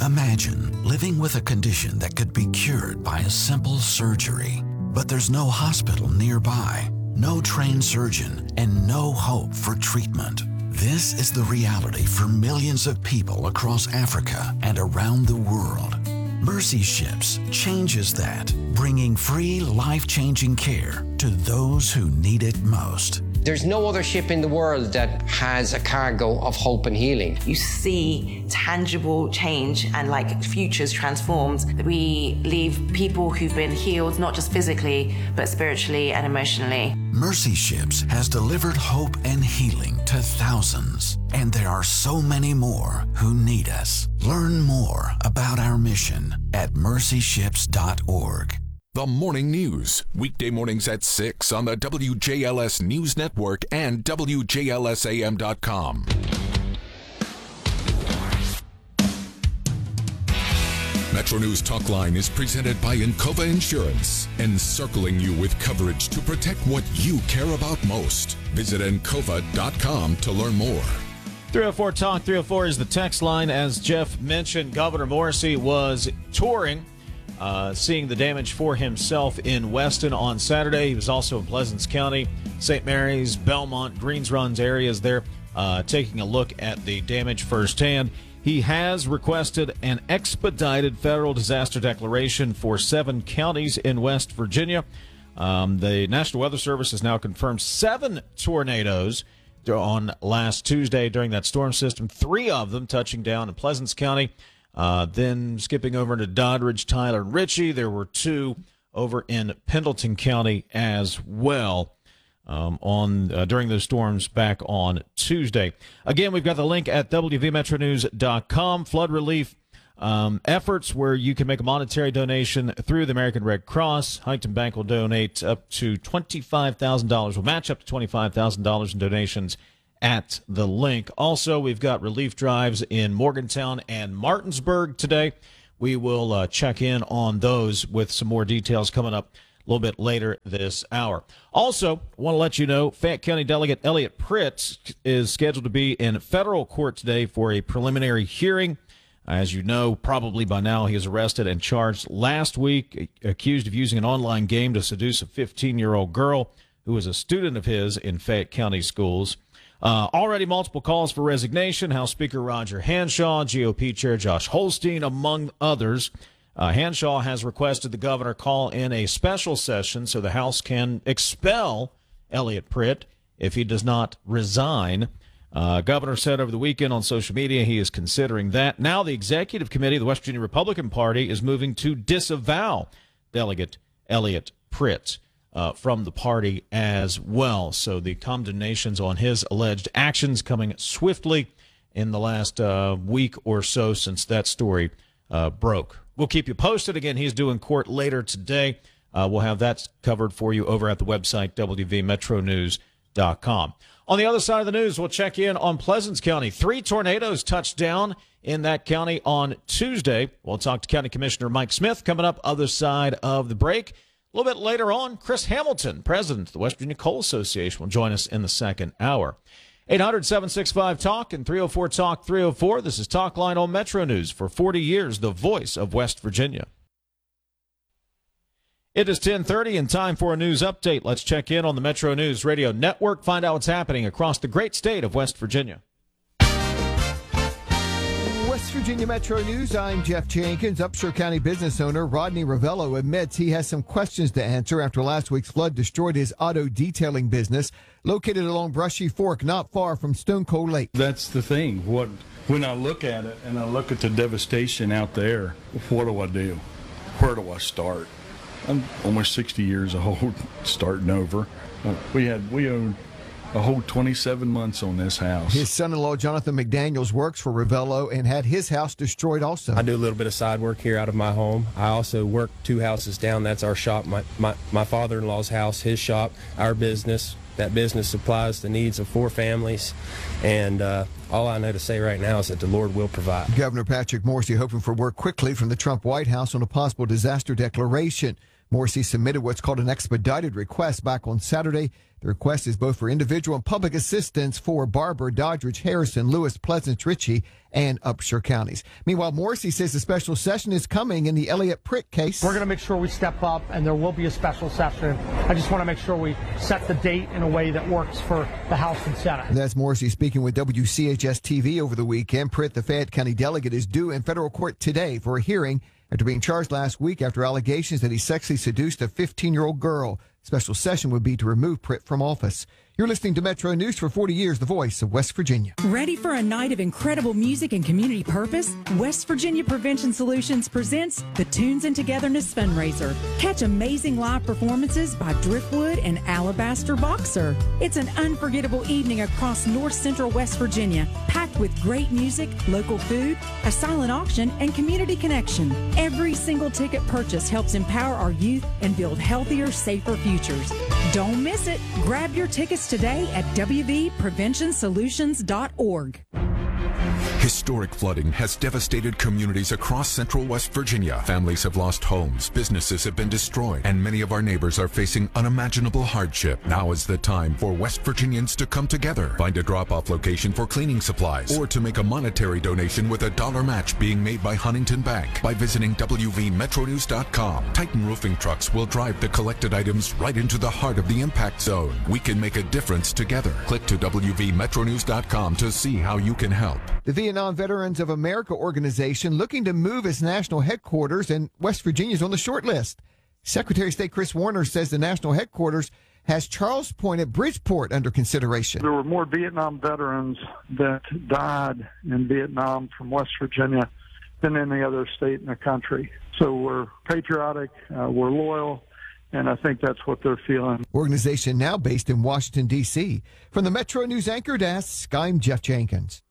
Imagine living with a condition that could be cured by a simple surgery, but there's no hospital nearby, no trained surgeon, and no hope for treatment. This is the reality for millions of people across Africa and around the world. Mercy Ships changes that, bringing free, life-changing care to those who need it most. There's no other ship in the world that has a cargo of hope and healing. You see tangible change and futures transformed. We leave people who've been healed, not just physically, but spiritually and emotionally. Mercy Ships has delivered hope and healing to thousands, and there are so many more who need us. Learn more about our mission at mercyships.org. The Morning News, weekday mornings at 6 on the WJLS News Network and WJLSAM.com. Metro News Talkline is presented by Encova Insurance, encircling you with coverage to protect what you care about most. Visit Encova.com to learn more. 304 Talk 304 is the text line. As Jeff mentioned, Governor Morrisey was touring, seeing the damage for himself in Weston on Saturday. He was also in Pleasants County, St. Mary's, Belmont, Greens Runs areas there, taking a look at the damage firsthand. He has requested an expedited federal disaster declaration for 7 counties in West Virginia. The National Weather Service has now confirmed 7 tornadoes on last Tuesday during that storm system, 3 of them touching down in Pleasants County. Then skipping over into Doddridge, Tyler, and Ritchie, there were 2 over in Pendleton County as well during those storms back on Tuesday. Again, we've got the link at WVMetroNews.com. Flood relief efforts where you can make a monetary donation through the American Red Cross. Huntington Bank will donate up to $25,000. Will match up to $25,000 in donations at the link. Also, we've got relief drives in Morgantown and Martinsburg today. We will check in on those with some more details coming up a little bit later this hour. Also, I want to let you know, Fayette County Delegate Elliot Pritt is scheduled to be in federal court today for a preliminary hearing. As you know, probably by now, he was arrested and charged last week, accused of using an online game to seduce a 15-year-old girl who was a student of his in Fayette County schools. Already multiple calls for resignation. House Speaker Roger Hanshaw, GOP Chair Josh Holstein, among others. Hanshaw has requested the governor call in a special session so the House can expel Elliot Pritt if he does not resign. Governor said over the weekend on social media he is considering that. Now the executive committee of the West Virginia Republican Party is moving to disavow Delegate Elliot Pritt from the party as well. So the condemnations on his alleged actions coming swiftly in the last week or so since that story broke. We'll keep you posted. Again, he's due in court later today. We'll have that covered for you over at the website, WVMetroNews.com. On the other side of the news, we'll check in on Pleasants County. 3 tornadoes touched down in that county on Tuesday. We'll talk to County Commissioner Mike Smith coming up other side of the break. A little bit later on, Chris Hamilton, president of the West Virginia Coal Association, will join us in the second hour. 800-765-TALK and 304-TALK-304. This is Talkline on Metro News. For 40 years, the voice of West Virginia. It is 10:30 and time for a news update. Let's check in on the Metro News Radio Network, find out what's happening across the great state of West Virginia. West Virginia Metro News, I'm Jeff Jenkins. Upshur County business owner Rodney Ravello admits he has some questions to answer after last week's flood destroyed his auto detailing business located along Brushy Fork, not far from Stone Cold Lake. That's the thing. When I look at it and I look at the devastation out there, what do I do? Where do I start? I'm almost 60 years old, starting over. We owned a whole 27 months on this house. His son-in-law, Jonathan McDaniels, works for Ravello and had his house destroyed also. I do a little bit of side work here out of my home. I also work 2 houses down. That's our shop, my father-in-law's house, his shop, our business. That business supplies the needs of 4 families. And all I know to say right now is that the Lord will provide. Governor Patrick Morrisey hoping for word quickly from the Trump White House on a possible disaster declaration. Morrissey submitted what's called an expedited request back on Saturday. The request is both for individual and public assistance for Barber, Doddridge, Harrison, Lewis, Pleasants, Ritchie, and Upshur counties. Meanwhile, Morrissey says the special session is coming in the Elliott Pritt case. We're going to make sure we step up, and there will be a special session. I just want to make sure we set the date in a way that works for the House and Senate. That's Morrissey speaking with WCHS-TV over the weekend. Pritt, the Fayette County delegate, is due in federal court today for a hearing after being charged last week after allegations that he sexually seduced a 15-year-old girl. Special session would be to remove Pritt from office. You're listening to Metro News for 40 years, the voice of West Virginia. Ready for a night of incredible music and community purpose? West Virginia Prevention Solutions presents the Tunes and Togetherness Fundraiser. Catch amazing live performances by Driftwood and Alabaster Boxer. It's an unforgettable evening across north central West Virginia, packed with great music, local food, a silent auction, and community connection. Every single ticket purchased helps empower our youth and build healthier, safer futures. Don't miss it. Grab your tickets today at wvpreventionsolutions.org. Historic flooding has devastated communities across central West Virginia. Families have lost homes, businesses have been destroyed, and many of our neighbors are facing unimaginable hardship. Now is the time for West Virginians to come together. Find a drop-off location for cleaning supplies or to make a monetary donation with a dollar match being made by Huntington Bank by visiting WVMetroNews.com. Titan Roofing trucks will drive the collected items right into the heart of the impact zone. We can make a difference together. Click to WVMetroNews.com to see how you can help. The Vietnam Veterans of America organization looking to move its national headquarters, and West Virginia is on the short list. Secretary of State Chris Warner says the national headquarters has Charles Point at Bridgeport under consideration. There were more Vietnam veterans that died in Vietnam from West Virginia than any other state in the country. So we're patriotic, we're loyal, and I think that's what they're feeling. Organization now based in Washington, D.C. From the Metro News Anchor Desk, I'm Jeff Jenkins.